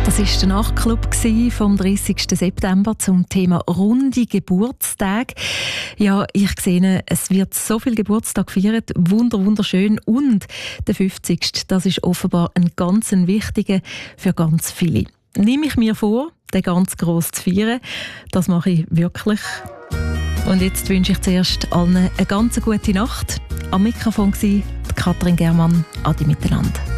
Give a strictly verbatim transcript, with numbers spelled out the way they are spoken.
Das war der Nachtclub vom dreißigsten September zum Thema runde Geburtstage. Ja, ich sehe, es wird so viel Geburtstag gefeiert, wunder wunderschön. Und der fünfzigste Das ist offenbar ein ganz wichtiger für ganz viele. Nehme ich mir vor, den ganz gross zu feiern. Das mache ich wirklich. Und jetzt wünsche ich zuerst allen eine ganz gute Nacht. Am Mikrofon war Katrin Germann. Adi miteinander.